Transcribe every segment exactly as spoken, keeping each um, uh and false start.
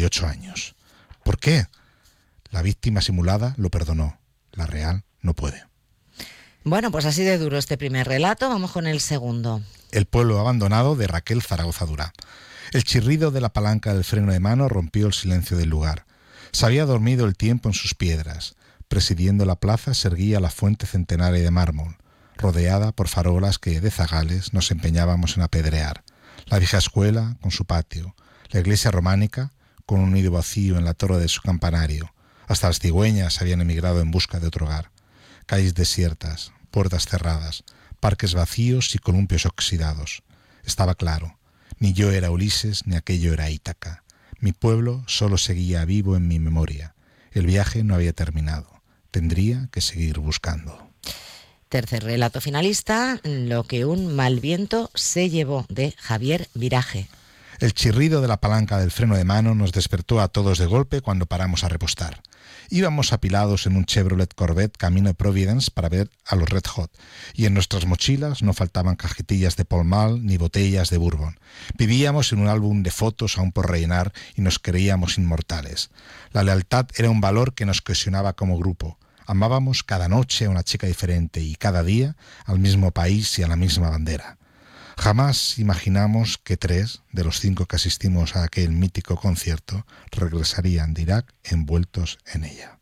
y ocho años. ¿Por qué? La víctima simulada lo perdonó, la real no puede. Bueno, pues así de duro este primer relato, vamos con el segundo. El pueblo abandonado de Raquel Zaragoza Durá. El chirrido de la palanca del freno de mano rompió el silencio del lugar. Se había dormido el tiempo en sus piedras. Presidiendo la plaza se erguía la fuente centenaria de mármol, rodeada por farolas que, de zagales, nos empeñábamos en apedrear. La vieja escuela, con su patio. La iglesia románica, con un nido vacío en la torre de su campanario. Hasta las cigüeñas habían emigrado en busca de otro hogar. Calles desiertas, puertas cerradas, parques vacíos y columpios oxidados. Estaba claro, ni yo era Ulises ni aquello era Ítaca. Mi pueblo solo seguía vivo en mi memoria. El viaje no había terminado. Tendría que seguir buscando. Tercer relato finalista, Lo que un mal viento se llevó, de Javier Viraje. El chirrido de la palanca del freno de mano nos despertó a todos de golpe cuando paramos a repostar. Íbamos apilados en un Chevrolet Corvette camino de Providence para ver a los Red Hot, y en nuestras mochilas no faltaban cajetillas de Pall Mall ni botellas de Bourbon. Vivíamos en un álbum de fotos aún por rellenar y nos creíamos inmortales. La lealtad era un valor que nos cohesionaba como grupo. Amábamos cada noche a una chica diferente y cada día al mismo país y a la misma bandera. Jamás imaginamos que tres de los cinco que asistimos a aquel mítico concierto regresarían de Irak envueltos en ella.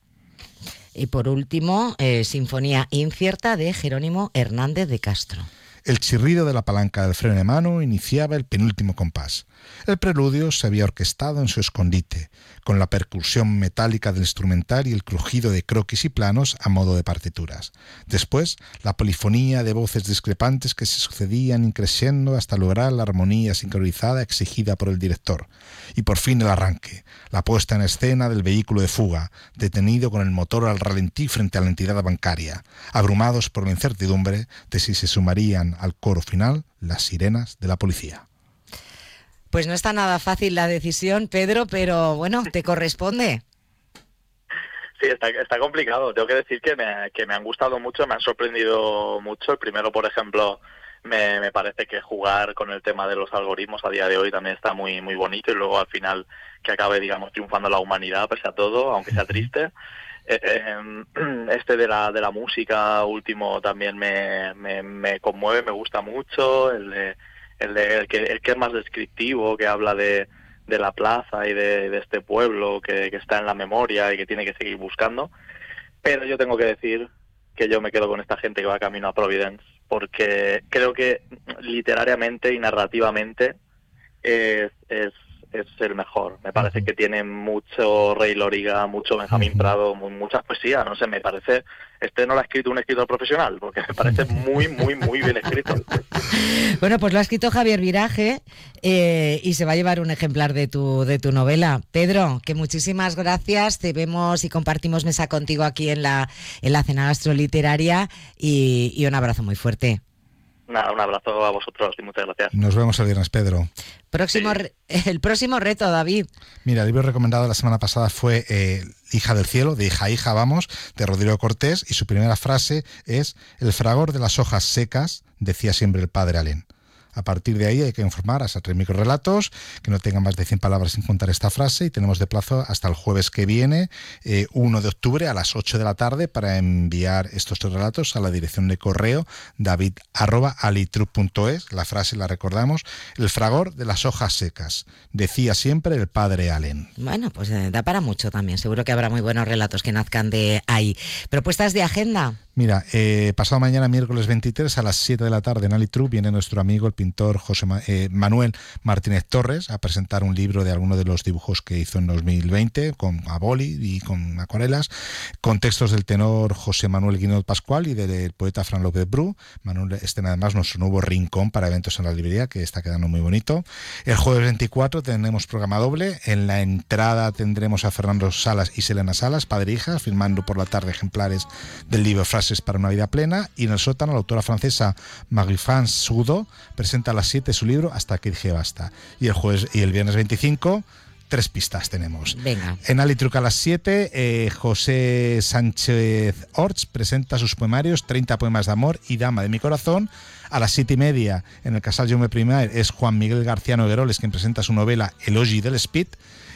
Y por último, eh, Sinfonía incierta, de Jerónimo Hernández de Castro. El chirrido de la palanca del freno de mano iniciaba el penúltimo compás. El preludio se había orquestado en su escondite, con la percusión metálica del instrumental y el crujido de croquis y planos a modo de partituras. Después, la polifonía de voces discrepantes que se sucedían increciendo hasta lograr la armonía sincronizada exigida por el director. Y por fin el arranque, la puesta en escena del vehículo de fuga, detenido con el motor al ralentí frente a la entidad bancaria, abrumados por la incertidumbre de si se sumarían al coro final las sirenas de la policía. Pues no está nada fácil la decisión, Pedro, pero bueno, te corresponde. Sí, está, está complicado. Tengo que decir que me, que me han gustado mucho, me han sorprendido mucho. El primero, por ejemplo, me, me parece que jugar con el tema de los algoritmos a día de hoy también está muy muy bonito, y luego al final que acabe, digamos, triunfando la humanidad pese a todo, aunque sea triste. Este de la de la música último también me, me, me conmueve, me gusta mucho. El de El, de, el, que, el que es más descriptivo, que habla de, de la plaza y de, de este pueblo que, que está en la memoria y que tiene que seguir buscando. Pero yo tengo que decir que yo me quedo con esta gente que va camino a Providence, porque creo que literariamente y narrativamente es, es, es el mejor. Me parece que tiene mucho Rey Loriga, mucho Benjamín Prado, muy, mucha poesía, no sé, me parece... Este no lo ha escrito un escritor profesional, porque me parece muy, muy, muy bien escrito. Bueno, pues lo ha escrito Javier Viraje eh, y se va a llevar un ejemplar de tu de tu novela. Pedro, que muchísimas gracias, te vemos y compartimos mesa contigo aquí en la, en la cena gastroliteraria y, y un abrazo muy fuerte. Nada, un abrazo a vosotros y muchas gracias. Nos vemos el viernes, Pedro. Próximo, sí. El próximo reto, David. Mira, el libro recomendado la semana pasada fue eh, Hija del cielo, de Hija, Hija, vamos, de Rodrigo Cortés, y su primera frase es: el fragor de las hojas secas, decía siempre el padre Alén. A partir de ahí hay que informar a esas tres microrelatos que no tengan más de cien palabras sin contar esta frase, y tenemos de plazo hasta el jueves que viene, eh, uno de octubre a las ocho de la tarde, para enviar estos tres relatos a la dirección de correo david arroba alitruc punto es. La frase la recordamos: el fragor de las hojas secas, decía siempre el padre Alén. Bueno, pues eh, da para mucho también, seguro que habrá muy buenos relatos que nazcan de ahí. ¿Propuestas de agenda? Mira, eh, pasado mañana, miércoles veintitrés, a las siete de la tarde en Alitruc, viene nuestro amigo el pintor José Ma- eh, Manuel Martínez Torres a presentar un libro de algunos de los dibujos que hizo en dos mil veinte con a boli y con acuarelas, con textos del tenor José Manuel Guinot Pascual y del poeta Fran López Bru. Manuel estén además nuestro nuevo rincón para eventos en la librería, que está quedando muy bonito. El jueves veinticuatro tenemos programa doble. En la entrada tendremos a Fernando Salas y Selena Salas, padre e hija, firmando por la tarde ejemplares del libro Frases para una vida plena. Y en el sótano, la autora francesa Marie-France Soudot presenta a las siete su libro Hasta que dije basta. Y el jueves y el viernes veinticinco, tres pistas tenemos. Venga. En Alitruc a las siete, eh, José Sánchez Orts presenta sus poemarios treinta poemas de amor y Dama de mi corazón. A las siete y media, en el Casal Jaume I, es Juan Miguel García Nogueroles quien presenta su novela Elogi del Speed.